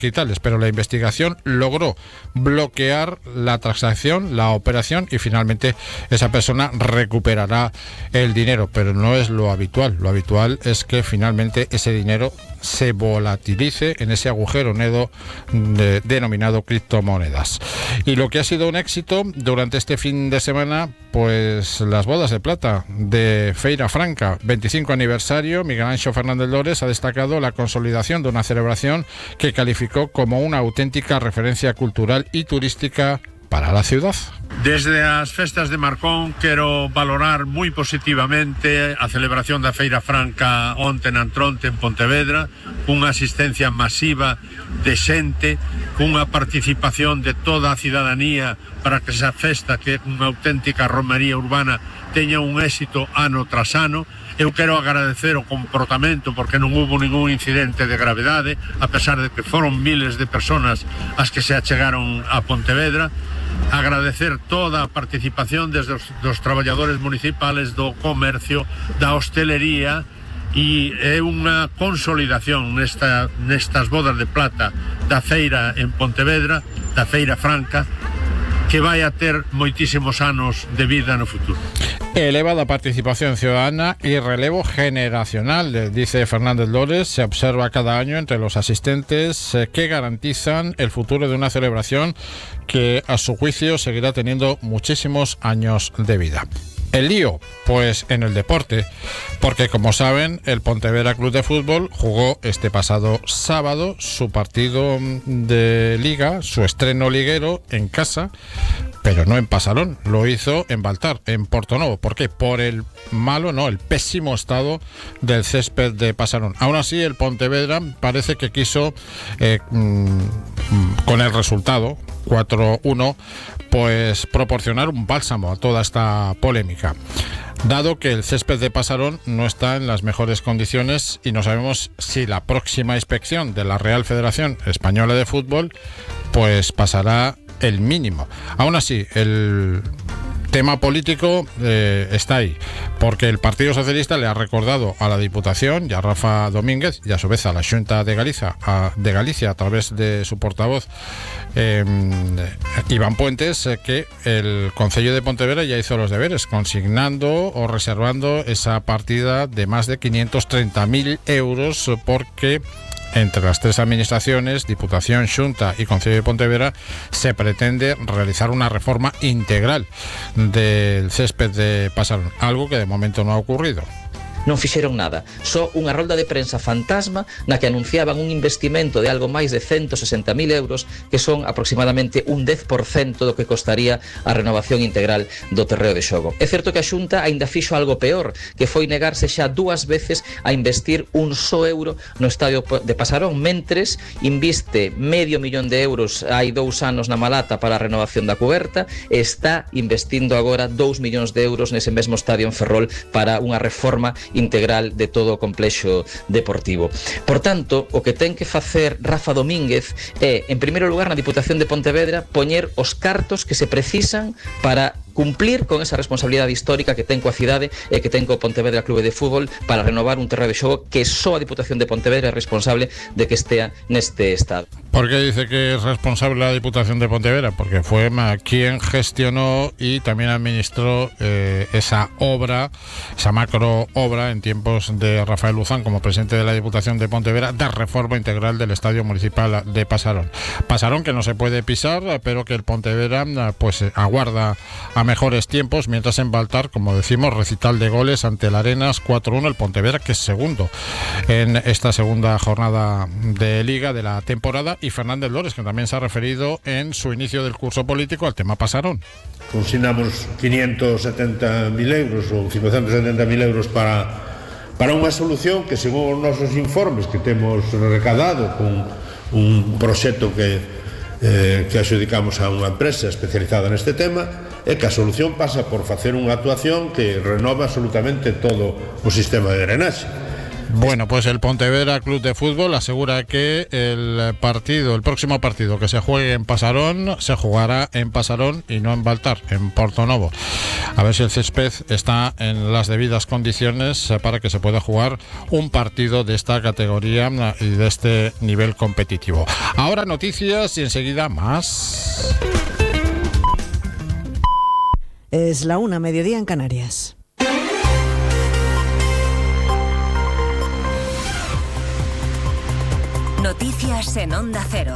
quitales, pero la investigación logró bloquear la transacción, la operación, y finalmente esa persona recuperará el dinero, pero no es lo habitual. Lo habitual es que finalmente ese dinero se volatilice en ese agujero negro denominado criptomonedas. Y lo que ha sido un éxito durante este fin de semana, pues las bodas de plata de Feira Franca, 25 aniversario. Miguel Anxo Fernández Lores ha destacado la consolidación de una celebración que calificó como una auténtica referencia cultural y turística para la ciudad. Desde as festas de Marcón quero valorar moi positivamente a celebración da Feira Franca onte na Antronte en Pontevedra, cunha asistencia masiva de xente, cunha participación de toda a cidadanía para que esa festa, que é unha auténtica romería urbana, teña un éxito ano tras ano. Eu quero agradecer o comportamento porque non hubo ningún incidente de gravedade, a pesar de que foron miles de personas as que se achegaron a Pontevedra. Agradecer toda a participación desde dos traballadores municipales, do comercio, da hostelería, e é unha consolidación nestas bodas de plata da feira en Pontevedra, da Feira Franca, que vai a ter moitísimos anos de vida no futuro. Elevada participación ciudadana y relevo generacional, dice Fernández Lores, se observa cada año entre los asistentes que garantizan el futuro de una celebración que a su juicio seguirá teniendo muchísimos años de vida. El lío, pues en el deporte, porque como saben, el Pontevedra Club de Fútbol jugó este pasado sábado su partido de liga, su estreno liguero en casa, pero no en Pasarón, lo hizo en Baltar, en Portonovo. ¿Por qué? Por el el pésimo estado del césped de Pasarón. Aún así, el Pontevedra parece que quiso, con el resultado 4-1, pues proporcionar un bálsamo a toda esta polémica, dado que el césped de Pasarón no está en las mejores condiciones y no sabemos si la próxima inspección de la Real Federación Española de Fútbol pues pasará el mínimo. Aún así, el tema político está ahí, porque el Partido Socialista le ha recordado a la Diputación y a Rafa Domínguez, y a su vez a la Xunta de Galicia a través de su portavoz Iván Puentes, que el Concello de Pontevedra ya hizo los deberes, consignando o reservando esa partida de más de 530.000 euros, porque entre las tres administraciones, Diputación, Xunta y Concello de Pontevedra, se pretende realizar una reforma integral del césped de Pasarón, algo que de momento no ha ocurrido. Non fixeron nada, só unha rolda de prensa fantasma na que anunciaban un investimento de algo máis de 160.000 euros, que son aproximadamente un 10% do que costaría a renovación integral do terreo de xogo. É certo que a Xunta aínda fixo algo peor, que foi negarse xa 2 veces a investir un só euro no estadio de Pasarón, mentres inviste $500.000 hai 2 anos na Malata para a renovación da cuberta, e está investindo agora 2 millóns de euros nese mesmo estadio en Ferrol para unha reforma integral de todo o complexo deportivo. Por tanto, o que ten que facer Rafa Domínguez é, en primeiro lugar, na Diputación de Pontevedra, poñer os cartos que se precisan para cumplir con esa responsabilidade histórica que ten coa cidade e que ten co Pontevedra Clube de Fútbol para renovar un terreo de xogo que só a Diputación de Pontevedra é responsable de que estea neste estado. ¿Por qué dice que es responsable la Diputación de Pontevedra? Porque fue quien gestionó y también administró esa obra, esa macro obra en tiempos de Rafael Luzán como presidente de la Diputación de Pontevedra, de reforma integral del Estadio Municipal de Pasarón. Pasarón que no se puede pisar, pero que el Pontevedra pues aguarda a mejores tiempos, mientras en Baltar, como decimos, recital de goles ante el Arenas 4-1, el Pontevedra, que es segundo en esta segunda jornada de Liga de la temporada, y Fernández Lores, que también se ha referido en su inicio del curso político al tema Pasarón. Consignamos 570.000 euros ou 570.000 euros para unha solución que, según os nosos informes que temos recadado con un proxecto que adxudicamos a unha empresa especializada neste tema, é que a solución pasa por facer unha actuación que renova absolutamente todo o sistema de drenaxe. Bueno, pues el Pontevedra Club de Fútbol asegura que el próximo partido que se juegue en Pasarón, se jugará en Pasarón y no en Baltar, en Portonovo. A ver si el césped está en las debidas condiciones para que se pueda jugar un partido de esta categoría y de este nivel competitivo. Ahora noticias y enseguida más. Es la 1:00, mediodía en Canarias. Noticias en Onda Cero.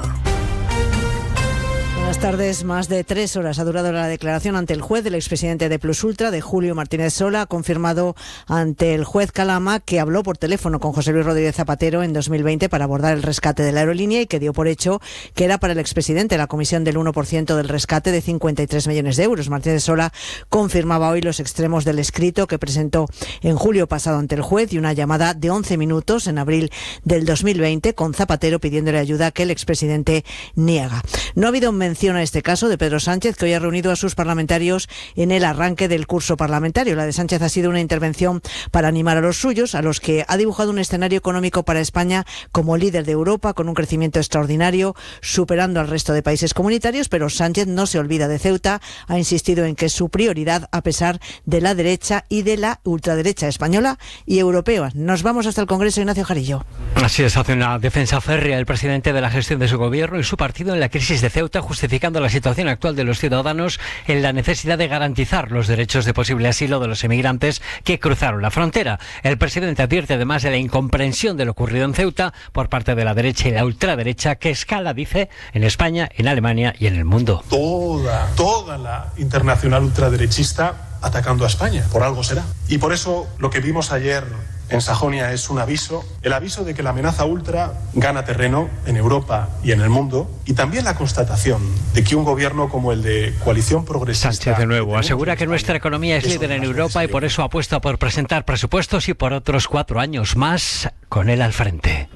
Buenas tardes. Más de 3 horas ha durado la declaración ante el juez del expresidente de Plus Ultra, de Julio Martínez Sola. Ha confirmado ante el juez Calama que habló por teléfono con José Luis Rodríguez Zapatero en 2020 para abordar el rescate de la aerolínea y que dio por hecho que era para el expresidente la comisión del 1% del rescate de 53 millones de euros. Martínez Sola confirmaba hoy los extremos del escrito que presentó en julio pasado ante el juez y una llamada de 11 minutos en abril del 2020 con Zapatero pidiéndole ayuda que el expresidente niega. No ha habido mención a este caso de Pedro Sánchez, que hoy ha reunido a sus parlamentarios en el arranque del curso parlamentario. La de Sánchez ha sido una intervención para animar a los suyos, a los que ha dibujado un escenario económico para España como líder de Europa, con un crecimiento extraordinario, superando al resto de países comunitarios, pero Sánchez no se olvida de Ceuta, ha insistido en que es su prioridad a pesar de la derecha y de la ultraderecha española y europea. Nos vamos hasta el Congreso, Ignacio Jarillo. Así es, hace una defensa férrea el presidente de la gestión de su gobierno y su partido en la crisis de Ceuta, justificando la situación actual de los ciudadanos en la necesidad de garantizar los derechos de posible asilo de los emigrantes que cruzaron la frontera. El presidente advierte además de la incomprensión de lo ocurrido en Ceuta por parte de la derecha y la ultraderecha, que escala, dice, en España, en Alemania y en el mundo. Toda la internacional ultraderechista atacando a España, por algo será. Y por eso lo que vimos ayer en Sajonia es un aviso, el aviso de que la amenaza ultra gana terreno en Europa y en el mundo, y también la constatación de que un gobierno como el de Coalición Progresista... Sánchez de nuevo asegura que nuestra economía es líder en Europa y por eso apuesta por presentar presupuestos y por otros 4 años más con él al frente.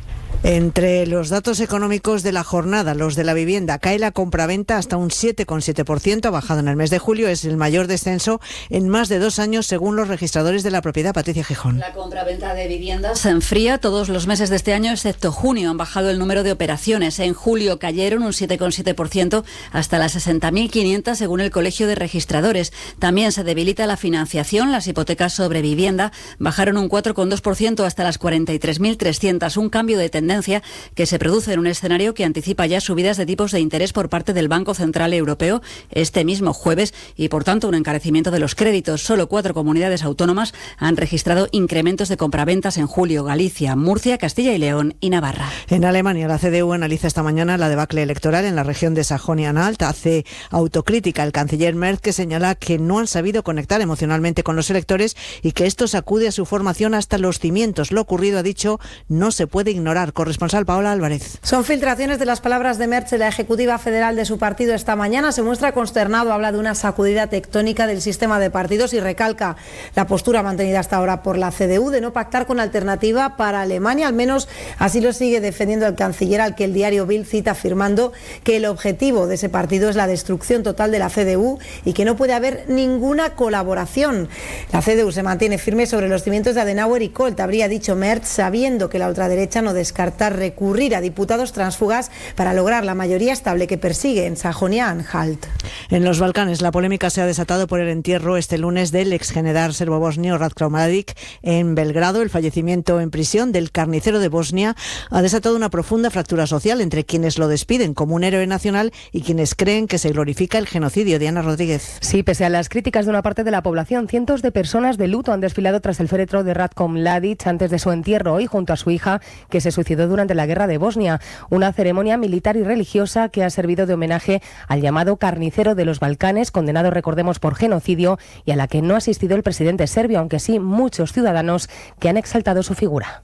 Entre los datos económicos de la jornada, los de la vivienda, cae la compraventa hasta un 7,7%, ha bajado en el mes de julio, es el mayor descenso en más de 2 años según los registradores de la propiedad. Patricia Gijón. La compraventa de viviendas se enfría todos los meses de este año, excepto junio. Han bajado el número de operaciones. En julio cayeron un 7,7% hasta las 60.500 según el Colegio de Registradores. También se debilita la financiación. Las hipotecas sobre vivienda bajaron un 4,2% hasta las 43.300, un cambio de tendencia que se produce en un escenario que anticipa ya subidas de tipos de interés por parte del Banco Central Europeo este mismo jueves y, por tanto, un encarecimiento de los créditos. Solo 4 comunidades autónomas han registrado incrementos de compraventas en julio: Galicia, Murcia, Castilla y León y Navarra. En Alemania, la CDU analiza esta mañana la debacle electoral en la región de Sajonia-Anhalt. Hace autocrítica el canciller Merz, que señala que no han sabido conectar emocionalmente con los electores y que esto sacude a su formación hasta los cimientos. Lo ocurrido, ha dicho, no se puede ignorar. Corresponsal Paola Álvarez. Son filtraciones de las palabras de Merz en la Ejecutiva Federal de su partido esta mañana. Se muestra consternado, habla de una sacudida tectónica del sistema de partidos y recalca la postura mantenida hasta ahora por la CDU de no pactar con alternativa para Alemania. Al menos así lo sigue defendiendo el canciller, al que el diario Bild cita afirmando que el objetivo de ese partido es la destrucción total de la CDU y que no puede haber ninguna colaboración. La CDU se mantiene firme sobre los cimientos de Adenauer y Kohl, habría dicho Merz, sabiendo que la ultraderecha no descarta recurrir a diputados tránsfugas para lograr la mayoría estable que persigue en Sajonia-Anhalt. En los Balcanes, la polémica se ha desatado por el entierro este lunes del exgeneral serbo-bosnio Ratko Mladic en Belgrado. El fallecimiento en prisión del carnicero de Bosnia ha desatado una profunda fractura social entre quienes lo despiden como un héroe nacional y quienes creen que se glorifica el genocidio. Diana Rodríguez. Sí, pese a las críticas de una parte de la población, cientos de personas de luto han desfilado tras el féretro de Ratko Mladic antes de su entierro hoy junto a su hija, que se suicidó durante la guerra de Bosnia. Una ceremonia militar y religiosa que ha servido de homenaje al llamado carnicero de los Balcanes, condenado, recordemos, por genocidio, y a la que no ha asistido el presidente serbio, aunque sí muchos ciudadanos que han exaltado su figura.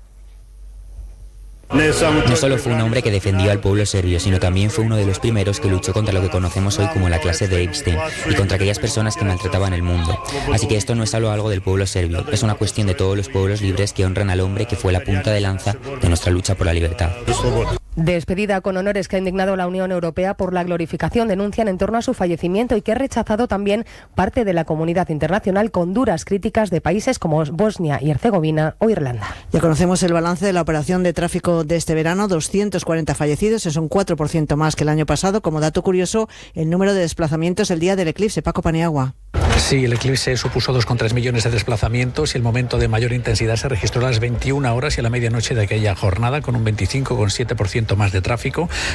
No solo fue un hombre que defendió al pueblo serbio, sino también fue uno de los primeros que luchó contra lo que conocemos hoy como la clase de Epstein y contra aquellas personas que maltrataban el mundo. Así que esto no es solo algo del pueblo serbio, es una cuestión de todos los pueblos libres que honran al hombre que fue la punta de lanza de nuestra lucha por la libertad. Despedida con honores que ha indignado la Unión Europea por la glorificación, denuncian en torno a su fallecimiento y que ha rechazado también parte de la comunidad internacional con duras críticas de países como Bosnia y Herzegovina o Irlanda. Ya conocemos el balance de la operación de tráfico de este verano, 240 fallecidos, es un 4% más que el año pasado. Como dato curioso, el número de desplazamientos el día del eclipse. Paco Paniagua. Sí, el eclipse supuso 2,3 millones de desplazamientos y el momento de mayor intensidad se registró a las 21 horas y a la medianoche de aquella jornada, con un 25,7% más de tráfico.